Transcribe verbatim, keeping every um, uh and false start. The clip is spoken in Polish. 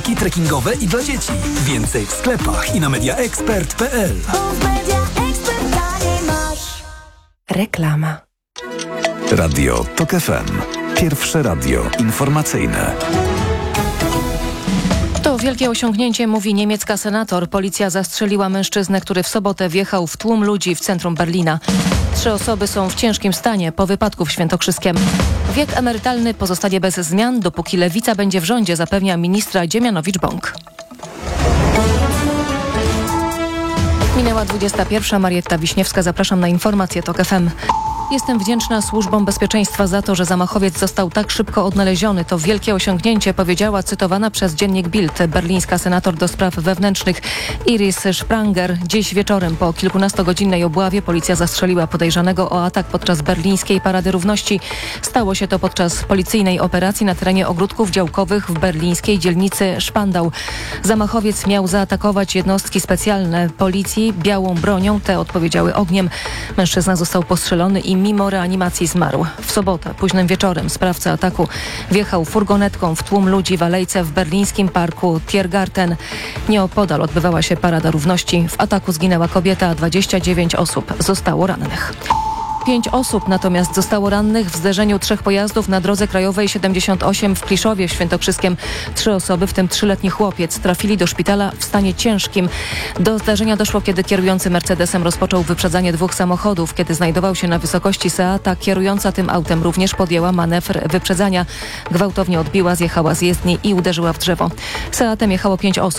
paski trekkingowe i dla dzieci. Więcej w sklepach i na media expert kropka p l. Reklama. Radio Tok F M. Pierwsze radio informacyjne. To wielkie osiągnięcie, mówi niemiecka senator. Policja zastrzeliła mężczyznę, który w sobotę wjechał w tłum ludzi w centrum Berlina. Trzy osoby są w ciężkim stanie po wypadku w Świętokrzyskiem. Wiek emerytalny pozostanie bez zmian, dopóki lewica będzie w rządzie, zapewnia ministra Dziemianowicz-Bąk. Minęła dwudziesta pierwsza. Marietta Wiśniewska. Zapraszam na informacje Tok F M. Jestem wdzięczna służbom bezpieczeństwa za to, że zamachowiec został tak szybko odnaleziony. To wielkie osiągnięcie, powiedziała cytowana przez dziennik Bild berlińska senator do spraw wewnętrznych Iris Spranger. Dziś wieczorem po kilkunastogodzinnej obławie policja zastrzeliła podejrzanego o atak podczas berlińskiej Parady Równości. Stało się to podczas policyjnej operacji na terenie ogródków działkowych w berlińskiej dzielnicy Spandau. Zamachowiec miał zaatakować jednostki specjalne policji białą bronią. Te odpowiedziały ogniem. Mężczyzna został postrzelony i mimo reanimacji zmarł. W sobotę, późnym wieczorem, sprawca ataku wjechał furgonetką w tłum ludzi w alejce w berlińskim parku Tiergarten. Nieopodal odbywała się Parada Równości. W ataku zginęła kobieta, a dwadzieścia dziewięć osób zostało rannych. Pięć osób natomiast zostało rannych w zderzeniu trzech pojazdów na drodze krajowej siedemdziesiąt osiem w Kliszowie Świętokrzyskiem. Trzy osoby, w tym trzyletni chłopiec, trafili do szpitala w stanie ciężkim. Do zdarzenia doszło, kiedy kierujący Mercedesem rozpoczął wyprzedzanie dwóch samochodów. Kiedy znajdował się na wysokości Seata, kierująca tym autem również podjęła manewr wyprzedzania. Gwałtownie odbiła, zjechała z jezdni i uderzyła w drzewo. Seatem jechało pięć osób.